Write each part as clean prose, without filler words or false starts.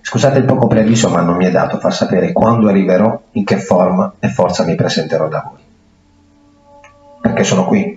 Scusate il poco preavviso, ma non mi è dato far sapere quando arriverò, in che forma e forza mi presenterò da voi. Perché sono qui?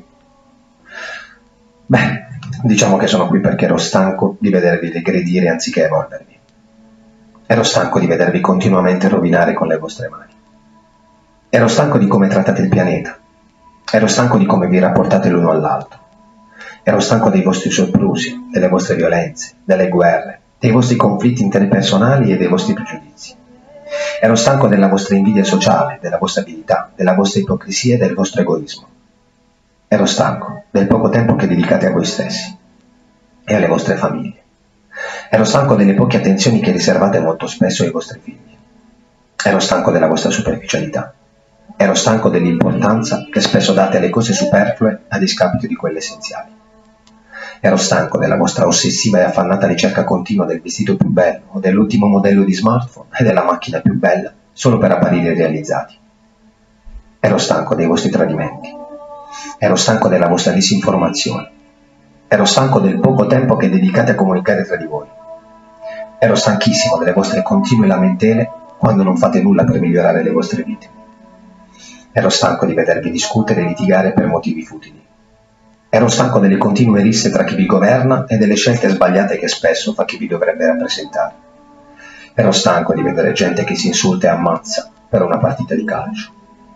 Beh, diciamo che sono qui perché ero stanco di vedervi regredire anziché evolvervi. Ero stanco di vedervi continuamente rovinare con le vostre mani. Ero stanco di come trattate il pianeta. Ero stanco di come vi rapportate l'uno all'altro. Ero stanco dei vostri soprusi, delle vostre violenze, delle guerre, dei vostri conflitti interpersonali e dei vostri pregiudizi. Ero stanco della vostra invidia sociale, della vostra abilità, della vostra ipocrisia e del vostro egoismo. Ero stanco del poco tempo che dedicate a voi stessi e alle vostre famiglie. Ero stanco delle poche attenzioni che riservate molto spesso ai vostri figli. Ero stanco della vostra superficialità. Ero stanco dell'importanza che spesso date alle cose superflue a discapito di quelle essenziali. Ero stanco della vostra ossessiva e affannata ricerca continua del vestito più bello o dell'ultimo modello di smartphone e della macchina più bella solo per apparire realizzati. Ero stanco dei vostri tradimenti. Ero stanco della vostra disinformazione. Ero stanco del poco tempo che dedicate a comunicare tra di voi. Ero stanchissimo delle vostre continue lamentele quando non fate nulla per migliorare le vostre vite. Ero stanco di vedervi discutere e litigare per motivi futili. Ero stanco delle continue risse tra chi vi governa e delle scelte sbagliate che spesso fa chi vi dovrebbe rappresentare. Ero stanco di vedere gente che si insulta e ammazza per una partita di calcio.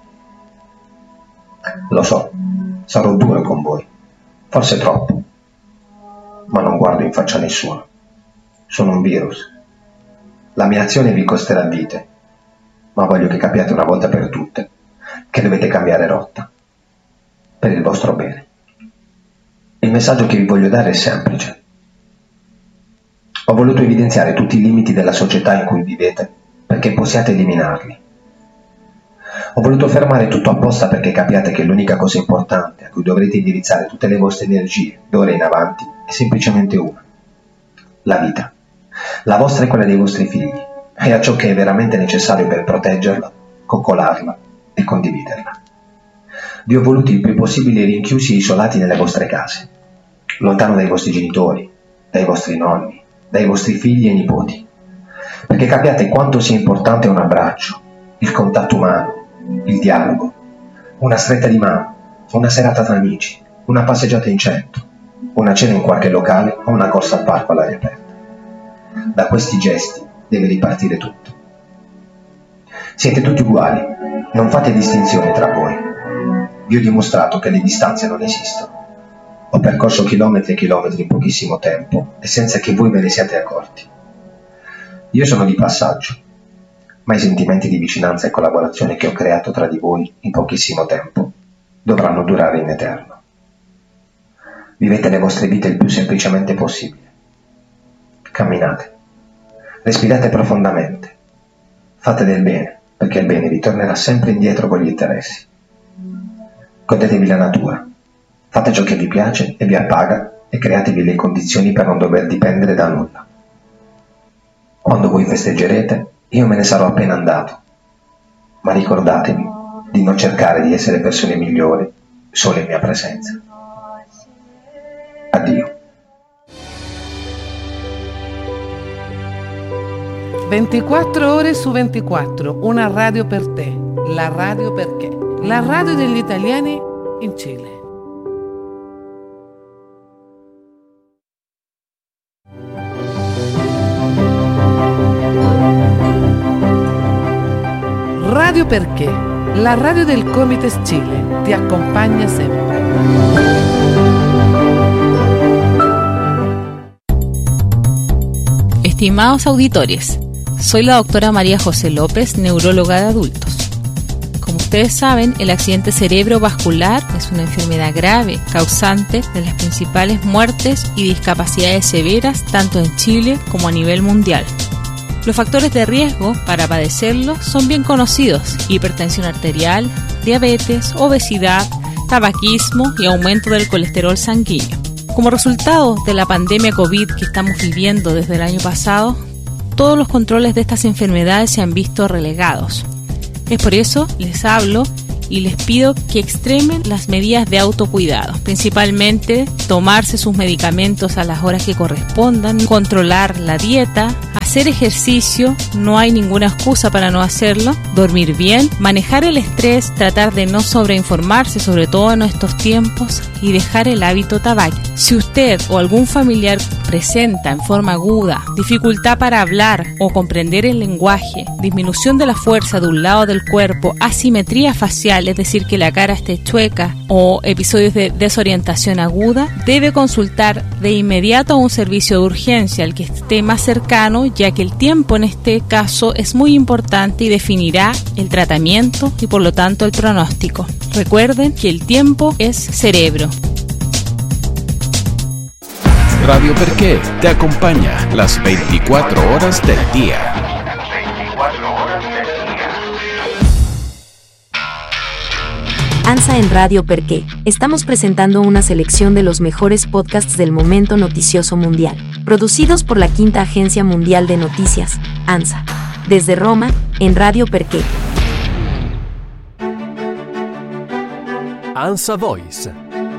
Lo so, sarò duro con voi, forse troppo, ma non guardo in faccia a nessuno. Sono un virus. La mia azione vi costerà vite, ma voglio che capiate una volta per tutte che dovete cambiare rotta, per il vostro bene. Il messaggio che vi voglio dare è semplice. Ho voluto evidenziare tutti i limiti della società in cui vivete perché possiate eliminarli. Ho voluto fermare tutto apposta perché capiate che l'unica cosa importante a cui dovrete indirizzare tutte le vostre energie d'ora in avanti è semplicemente una: la vita. La vostra e quella dei vostri figli, e a ciò che è veramente necessario per proteggerla, coccolarla e condividerla. Vi ho voluti il più possibile rinchiusi e isolati nelle vostre case, lontano dai vostri genitori, dai vostri nonni, dai vostri figli e nipoti, perché capiate quanto sia importante un abbraccio, il contatto umano, il dialogo, una stretta di mano, una serata tra amici, una passeggiata in centro, una cena in qualche locale o una corsa al parco all'aria aperta. Da questi gesti deve ripartire tutto. Siete tutti uguali, non fate distinzione tra voi. Vi ho dimostrato che le distanze non esistono. Ho percorso chilometri e chilometri in pochissimo tempo e senza che voi ve ne siate accorti. Io sono di passaggio, ma i sentimenti di vicinanza e collaborazione che ho creato tra di voi in pochissimo tempo dovranno durare in eterno. Vivete le vostre vite il più semplicemente possibile. Camminate, respirate profondamente, fate del bene, perché il bene vi tornerà sempre indietro con gli interessi. Godetevi la natura, fate ciò che vi piace e vi appaga e createvi le condizioni per non dover dipendere da nulla. Quando voi festeggerete, io me ne sarò appena andato, ma ricordatevi di non cercare di essere persone migliori solo in mia presenza. Addio. 24 ore su 24, una radio per te, la radio perché, la radio degli italiani in Cile. Radio perché, la radio del Comites Chile, ti accompagna sempre. Estimados auditores, soy la doctora María José López, neuróloga de adultos. Como ustedes saben, el accidente cerebrovascular es una enfermedad grave, causante de las principales muertes y discapacidades severas tanto en Chile como a nivel mundial. Los factores de riesgo para padecerlo son bien conocidos: hipertensión arterial, diabetes, obesidad, tabaquismo y aumento del colesterol sanguíneo. Como resultado de la pandemia COVID que estamos viviendo desde el año pasado, todos los controles de estas enfermedades se han visto relegados. Es por eso les hablo y les pido que extremen las medidas de autocuidado, principalmente tomarse sus medicamentos a las horas que correspondan, controlar la dieta, hacer ejercicio, no hay ninguna excusa para no hacerlo, dormir bien, manejar el estrés, tratar de no sobreinformarse, sobre todo en estos tiempos, y dejar el hábito tabaco. Si usted o algún familiar presenta en forma aguda dificultad para hablar o comprender el lenguaje, disminución de la fuerza de un lado del cuerpo, asimetría facial, es decir, que la cara esté chueca, o episodios de desorientación aguda, debe consultar de inmediato a un servicio de urgencia, al que esté más cercano, ya que el tiempo en este caso es muy importante y definirá el tratamiento y por lo tanto el pronóstico. Recuerden que el tiempo es cerebro. Radio Perqué te acompaña las 24 horas del día. ANSA en Radio Perqué. Estamos presentando una selección de los mejores podcasts del momento noticioso mundial, producidos por la Quinta Agencia Mundial de Noticias, ANSA. Desde Roma, en Radio Perqué. ANSA Voice.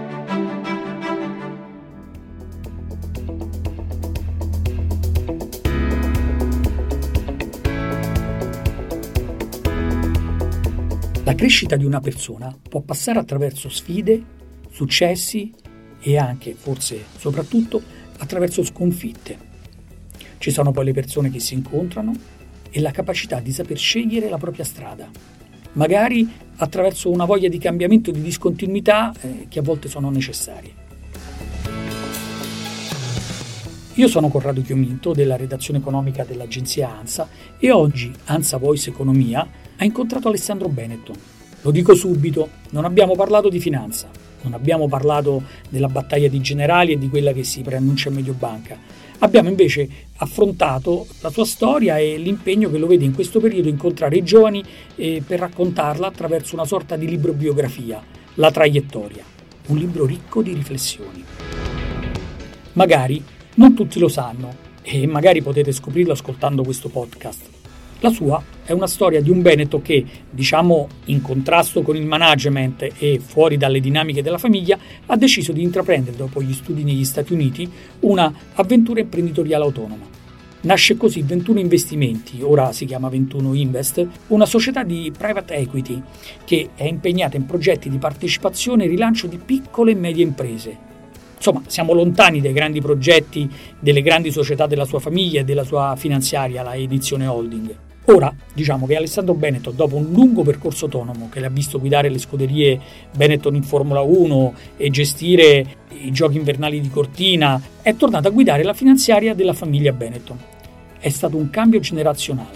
La crescita di una persona può passare attraverso sfide, successi e anche, forse soprattutto, attraverso sconfitte. Ci sono poi le persone che si incontrano e la capacità di saper scegliere la propria strada, magari attraverso una voglia di cambiamento e di discontinuità che a volte sono necessarie. Io sono Corrado Chiominto della redazione economica dell'agenzia ANSA e oggi ANSA Voice Economia ha incontrato Alessandro Benetton. Lo dico subito, non abbiamo parlato di finanza, non abbiamo parlato della battaglia di generali e di quella che si preannuncia a Mediobanca. Abbiamo invece affrontato la sua storia e l'impegno che lo vede in questo periodo incontrare i giovani per raccontarla attraverso una sorta di libro biografia, La traiettoria, un libro ricco di riflessioni. Magari non tutti lo sanno e magari potete scoprirlo ascoltando questo podcast. La sua è una storia di un Benetton che, diciamo in contrasto con il management e fuori dalle dinamiche della famiglia, ha deciso di intraprendere, dopo gli studi negli Stati Uniti, una avventura imprenditoriale autonoma. Nasce così 21 Investimenti, ora si chiama 21 Invest, una società di private equity che è impegnata in progetti di partecipazione e rilancio di piccole e medie imprese. Insomma, siamo lontani dai grandi progetti delle grandi società della sua famiglia e della sua finanziaria, la Edizione Holding. Ora, diciamo che Alessandro Benetton, dopo un lungo percorso autonomo che l'ha visto guidare le scuderie Benetton in Formula 1 e gestire i giochi invernali di Cortina, è tornato a guidare la finanziaria della famiglia Benetton. È stato un cambio generazionale.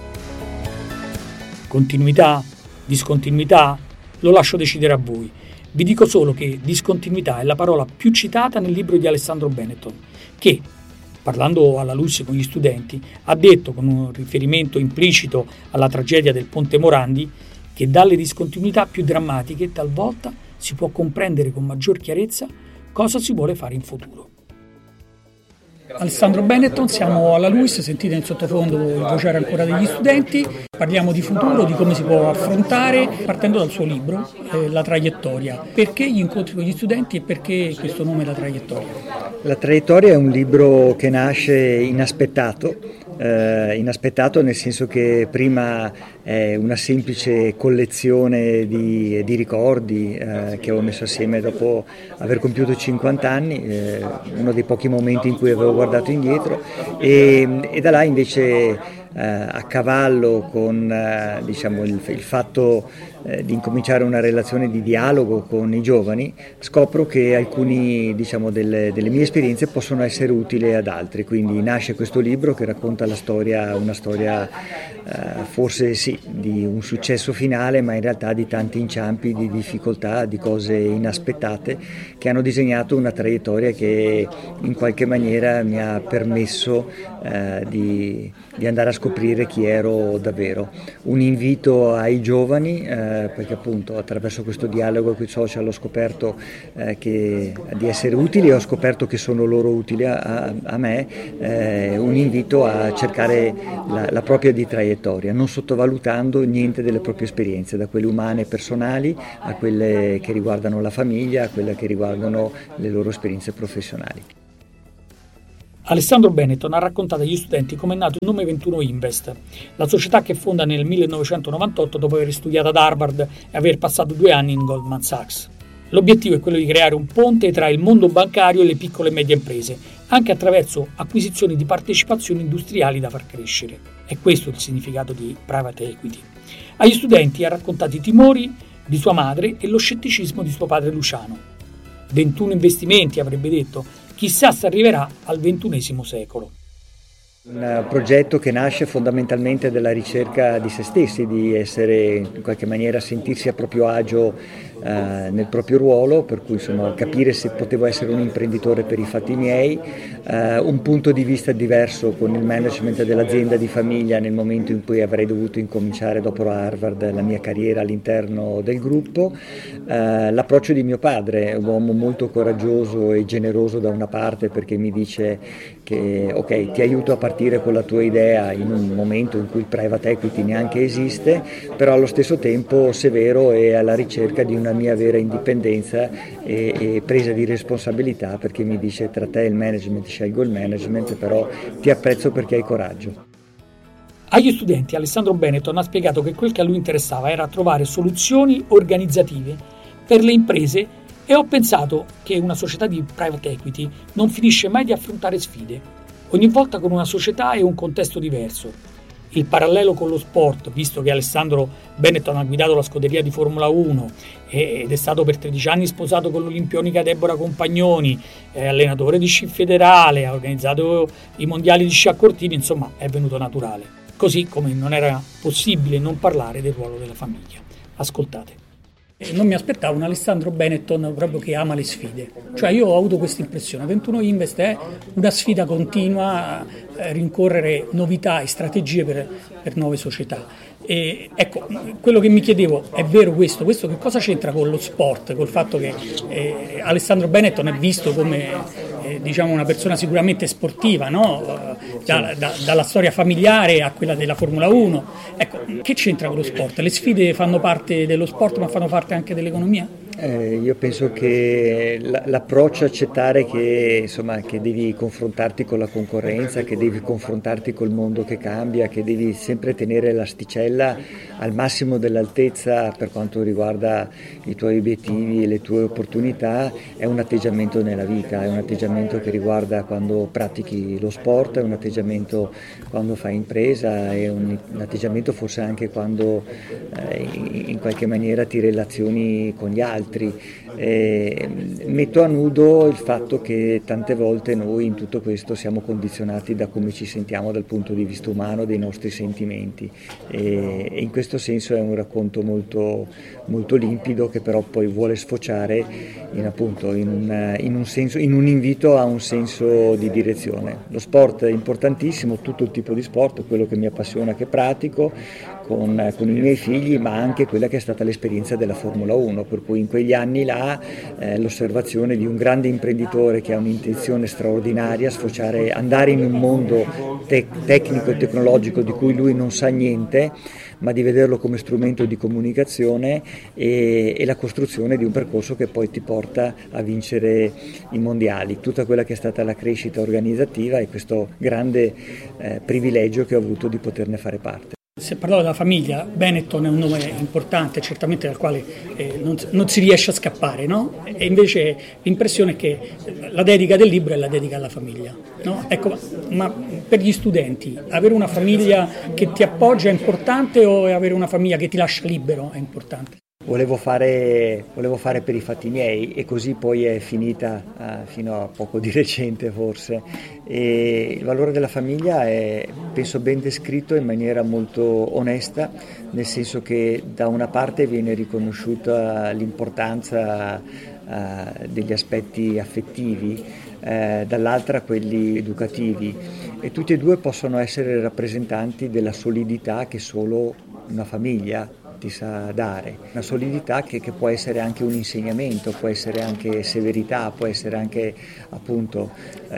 Continuità? Discontinuità? Lo lascio decidere a voi. Vi dico solo che discontinuità è la parola più citata nel libro di Alessandro Benetton, che, parlando alla luce con gli studenti, ha detto, con un riferimento implicito alla tragedia del Ponte Morandi, che dalle discontinuità più drammatiche talvolta si può comprendere con maggior chiarezza cosa si vuole fare in futuro. Alessandro Benetton, siamo alla LUISS, sentite in sottofondo il vociare ancora degli studenti, parliamo di futuro, di come si può affrontare, partendo dal suo libro, La traiettoria. Perché gli incontri con gli studenti e perché questo nome La traiettoria? La traiettoria è un libro che nasce inaspettato nel senso che prima è una semplice collezione di ricordi che avevo messo assieme dopo aver compiuto 50 anni, uno dei pochi momenti in cui avevo guardato indietro e da là invece a cavallo con il fatto di incominciare una relazione di dialogo con i giovani, scopro che alcuni delle mie esperienze possono essere utili ad altri, quindi nasce questo libro che racconta una storia forse sì di un successo finale, ma in realtà di tanti inciampi, di difficoltà, di cose inaspettate che hanno disegnato una traiettoria che in qualche maniera mi ha permesso di andare a scoprire chi ero davvero. Un invito ai giovani, perché appunto attraverso questo dialogo con i social ho scoperto di essere utili e ho scoperto che sono loro utili a me, un invito a cercare la propria di traiettoria, non sottovalutando niente delle proprie esperienze, da quelle umane e personali a quelle che riguardano la famiglia, a quelle che riguardano le loro esperienze professionali. Alessandro Benetton ha raccontato agli studenti come è nato il nome 21 Invest, la società che fonda nel 1998 dopo aver studiato ad Harvard e aver passato 2 anni in Goldman Sachs. L'obiettivo è quello di creare un ponte tra il mondo bancario e le piccole e medie imprese, anche attraverso acquisizioni di partecipazioni industriali da far crescere. È questo il significato di private equity. Agli studenti ha raccontato i timori di sua madre e lo scetticismo di suo padre Luciano. 21 investimenti, avrebbe detto, chissà se arriverà al XXI secolo. Un progetto che nasce fondamentalmente dalla ricerca di se stessi, di essere in qualche maniera, sentirsi a proprio agio nel proprio ruolo, per cui insomma capire se potevo essere un imprenditore per i fatti miei, un punto di vista diverso con il management dell'azienda di famiglia nel momento in cui avrei dovuto incominciare dopo Harvard la mia carriera all'interno del gruppo, l'approccio di mio padre, un uomo molto coraggioso e generoso da una parte perché mi dice che ok, ti aiuto a partire con la tua idea in un momento in cui il private equity neanche esiste, però allo stesso tempo severo e alla ricerca di una mia vera indipendenza e presa di responsabilità, perché mi dice tra te e il management scelgo il management, però ti apprezzo perché hai coraggio. Agli studenti Alessandro Benetton ha spiegato che quel che a lui interessava era trovare soluzioni organizzative per le imprese e ho pensato che una società di private equity non finisce mai di affrontare sfide, ogni volta con una società e un contesto diverso. Il parallelo con lo sport, visto che Alessandro Benetton ha guidato la scuderia di Formula 1 ed è stato per 13 anni sposato con l'olimpionica Deborah Compagnoni, è allenatore di sci federale, ha organizzato i mondiali di sci a cortini, insomma è venuto naturale. Così come non era possibile non parlare del ruolo della famiglia. Ascoltate. Non mi aspettavo un Alessandro Benetton proprio che ama le sfide, cioè io ho avuto questa impressione. 21 Invest è una sfida continua a rincorrere novità e strategie per nuove società. E ecco, quello che mi chiedevo, è vero questo che cosa c'entra con lo sport, col fatto che Alessandro Benetton è visto come diciamo una persona sicuramente sportiva, no? Dalla storia familiare a quella della Formula 1. Ecco, che c'entra con lo sport? Le sfide fanno parte dello sport ma fanno parte anche dell'economia? Io penso che l'approccio accettare che devi confrontarti con la concorrenza, che devi confrontarti col mondo che cambia, che devi sempre tenere l'asticella al massimo dell'altezza per quanto riguarda i tuoi obiettivi e le tue opportunità, è un atteggiamento nella vita, è un atteggiamento che riguarda quando pratichi lo sport, è un atteggiamento quando fai impresa, è un atteggiamento forse anche quando in qualche maniera ti relazioni con gli altri. Metto a nudo il fatto che tante volte noi in tutto questo siamo condizionati da come ci sentiamo dal punto di vista umano, dei nostri sentimenti, e in questo senso è un racconto molto, molto limpido che però poi vuole sfociare in un invito a un senso di direzione. Lo sport è importantissimo, tutto il tipo di sport, quello che mi appassiona, che pratico con i miei figli, ma anche quella che è stata l'esperienza della Formula 1, per cui in quegli anni là l'osservazione di un grande imprenditore che ha un'intenzione straordinaria, andare in un mondo tecnico e tecnologico di cui lui non sa niente, ma di vederlo come strumento di comunicazione e la costruzione di un percorso che poi ti porta a vincere i mondiali, tutta quella che è stata la crescita organizzativa e questo grande privilegio che ho avuto di poterne fare parte. Si è parlato della famiglia, Benetton è un nome importante, certamente dal quale non si riesce a scappare, no? E invece l'impressione è che la dedica del libro è la dedica alla famiglia, no? Ecco, ma per gli studenti, avere una famiglia che ti appoggia è importante o avere una famiglia che ti lascia libero è importante? Volevo fare per i fatti miei e così poi è finita fino a poco di recente forse. E il valore della famiglia è, penso, ben descritto in maniera molto onesta, nel senso che da una parte viene riconosciuta l'importanza degli aspetti affettivi, dall'altra quelli educativi, e tutti e due possono essere rappresentanti della solidità che solo una famiglia ti sa dare, una solidità che può essere anche un insegnamento, può essere anche severità, può essere anche appunto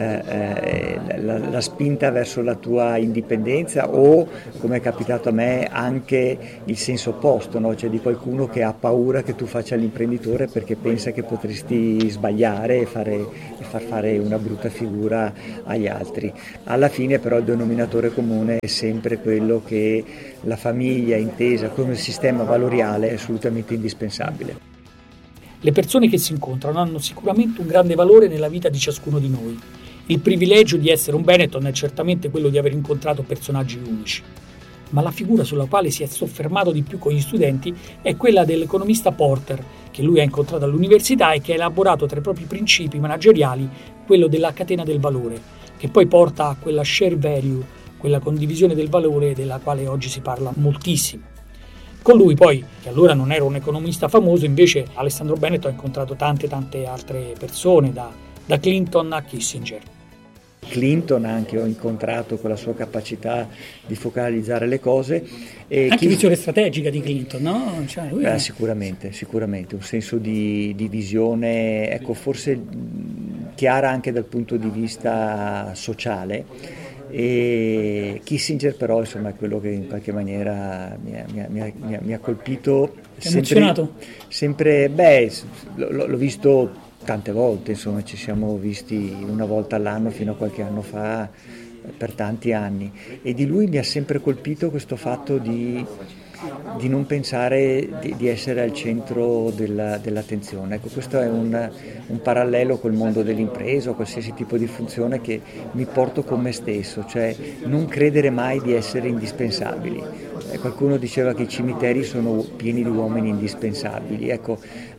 la spinta verso la tua indipendenza o, come è capitato a me, anche il senso opposto, no? Cioè di qualcuno che ha paura che tu faccia l'imprenditore perché pensa che potresti sbagliare e far fare una brutta figura agli altri. Alla fine però il denominatore comune è sempre quello che la famiglia intesa come sistema valoriale è assolutamente indispensabile. Le persone che si incontrano hanno sicuramente un grande valore nella vita di ciascuno di noi. Il privilegio di essere un Benetton è certamente quello di aver incontrato personaggi unici. Ma la figura sulla quale si è soffermato di più con gli studenti è quella dell'economista Porter, che lui ha incontrato all'università e che ha elaborato tra i propri principi manageriali quello della catena del valore, che poi porta a quella share value, quella condivisione del valore della quale oggi si parla moltissimo. Con lui poi, che allora non era un economista famoso, invece Alessandro Benetton ha incontrato tante altre persone, da Clinton a Kissinger. Clinton anche ho incontrato con la sua capacità di focalizzare le cose. E anche visione strategica di Clinton, no? Cioè, lui sicuramente, un senso di visione, ecco, forse chiara anche dal punto di vista sociale. E Kissinger però insomma è quello che in qualche maniera mi ha colpito. Ti ha emozionato? Sempre, l'ho visto tante volte, insomma ci siamo visti una volta all'anno fino a qualche anno fa per tanti anni, e di lui mi ha sempre colpito questo fatto di non pensare di essere al centro dell'attenzione. Ecco, questo è un parallelo col mondo dell'impresa o qualsiasi tipo di funzione che mi porto con me stesso, cioè non credere mai di essere indispensabili. Qualcuno diceva che i cimiteri sono pieni di uomini indispensabili. Ecco,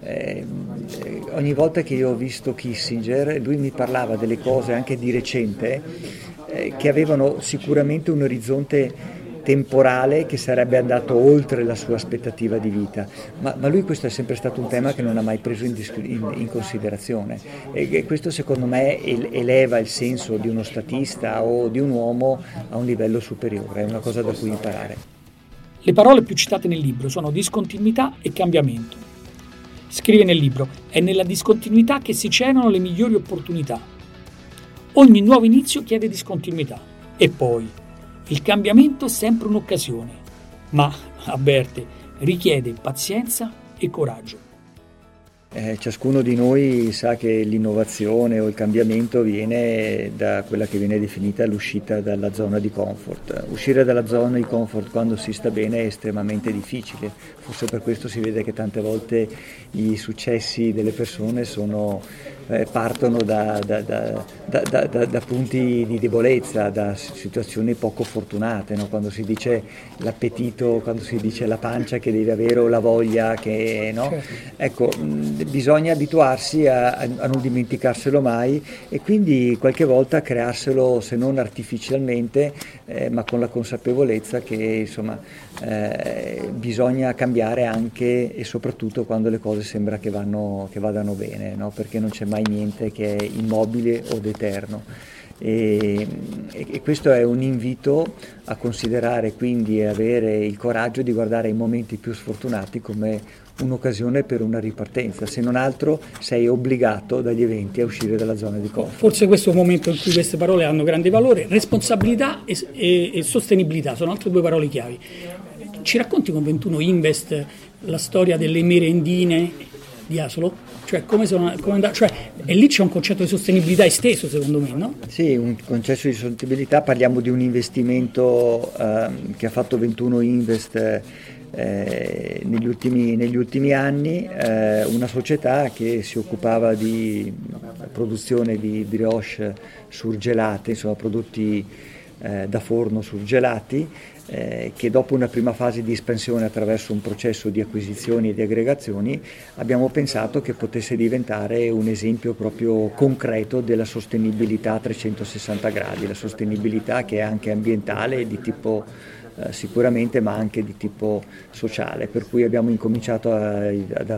ogni volta che io ho visto Kissinger, lui mi parlava delle cose anche di recente che avevano sicuramente un orizzonte temporale che sarebbe andato oltre la sua aspettativa di vita, ma lui questo è sempre stato un tema che non ha mai preso in considerazione, e questo secondo me eleva il senso di uno statista o di un uomo a un livello superiore, è una cosa da cui imparare. Le parole più citate nel libro sono discontinuità e cambiamento. Scrive nel libro: è nella discontinuità che si celano le migliori opportunità. Ogni nuovo inizio chiede discontinuità. E poi il cambiamento è sempre un'occasione, ma, avverte, richiede pazienza e coraggio. Ciascuno di noi sa che l'innovazione o il cambiamento viene da quella che viene definita l'uscita dalla zona di comfort. Uscire dalla zona di comfort quando si sta bene è estremamente difficile, forse per questo si vede che tante volte i successi delle persone partono da punti di debolezza, da situazioni poco fortunate, no? Quando si dice l'appetito, quando si dice la pancia che deve avere o la voglia che no? Certo. Ecco, bisogna abituarsi a non dimenticarselo mai, e quindi qualche volta crearselo, se non artificialmente, ma con la consapevolezza che insomma bisogna cambiare anche e soprattutto quando le cose sembra che vadano bene, no? Perché non c'è mai niente che è immobile o d'eterno. E questo è un invito a considerare, quindi avere il coraggio di guardare i momenti più sfortunati come un'occasione per una ripartenza. Se non altro sei obbligato dagli eventi a uscire dalla zona di comfort. Forse questo è un momento in cui queste parole hanno grande valore. Responsabilità e sostenibilità sono altre due parole chiavi. Ci racconti con 21 Invest la storia delle merendine di Asolo? Cioè, e lì c'è un concetto di sostenibilità esteso, secondo me, no? Sì, un concetto di sostenibilità. Parliamo di un investimento che ha fatto 21 Invest negli ultimi anni, una società che si occupava di produzione di brioche surgelate, insomma prodotti da forno surgelati, che dopo una prima fase di espansione attraverso un processo di acquisizioni e di aggregazioni abbiamo pensato che potesse diventare un esempio proprio concreto della sostenibilità a 360 gradi, la sostenibilità che è anche ambientale di tipo sicuramente, ma anche di tipo sociale, per cui abbiamo incominciato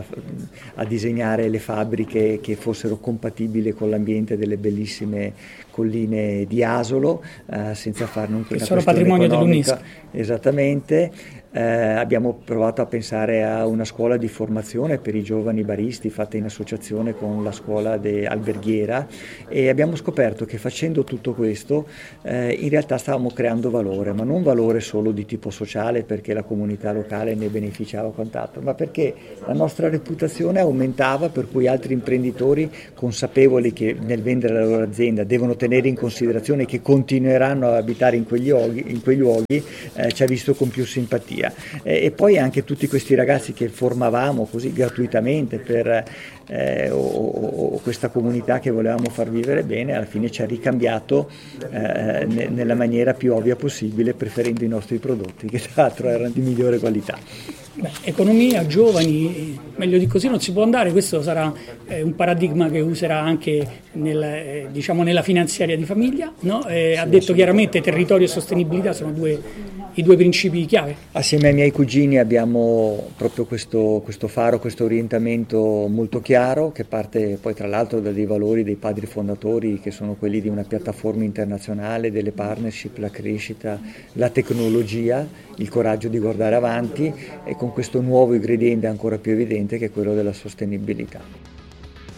a disegnare le fabbriche che fossero compatibili con l'ambiente, delle bellissime colline di Asolo, senza farne una sono patrimonio dell'UNESCO. Esattamente. Abbiamo provato a pensare a una scuola di formazione per i giovani baristi fatta in associazione con la scuola alberghiera, e abbiamo scoperto che facendo tutto questo in realtà stavamo creando valore, ma non valore solo di tipo sociale perché la comunità locale ne beneficiava o quant'altro, ma perché la nostra reputazione aumentava, per cui altri imprenditori, consapevoli che nel vendere la loro azienda devono tenere in considerazione che continueranno ad abitare in quei luoghi, ci ha visto con più simpatia. E poi anche tutti questi ragazzi che formavamo così gratuitamente per questa comunità che volevamo far vivere bene, alla fine ci ha ricambiato nella maniera più ovvia possibile, preferendo i nostri prodotti, che tra l'altro erano di migliore qualità. Economia, giovani, meglio di così non si può andare. Questo sarà un paradigma che userà anche nella finanziaria di famiglia, no? Ha detto chiaramente territorio e sostenibilità sono i due principi chiave. Assieme ai miei cugini abbiamo proprio questo faro, questo orientamento molto chiaro, che parte poi tra l'altro da dei valori dei padri fondatori, che sono quelli di una piattaforma internazionale, delle partnership, la crescita, la tecnologia, il coraggio di guardare avanti, e con questo nuovo ingrediente ancora più evidente che è quello della sostenibilità.